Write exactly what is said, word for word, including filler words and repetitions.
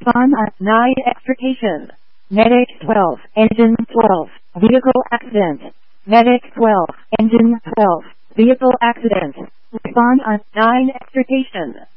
Respond on nine extrication. Medic twelve, engine twelve, vehicle accident. Medic twelve, engine twelve, vehicle accident. Respond on nine extrication.